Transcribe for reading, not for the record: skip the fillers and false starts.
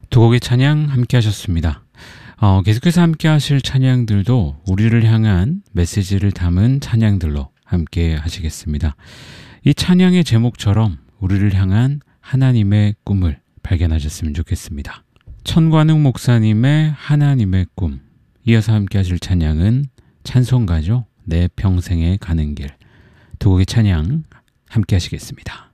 두 곡의 찬양 함께 하셨습니다. 계속해서 함께 하실 찬양들도 우리를 향한 메시지를 담은 찬양들로 함께 하시겠습니다. 이 찬양의 제목처럼 우리를 향한 하나님의 꿈을 발견하셨으면 좋겠습니다. 천관욱 목사님의 하나님의 꿈, 이어서 함께 하실 찬양은 찬송가죠. 내 평생에 가는 길. 두 곡의 찬양 함께 하시겠습니다.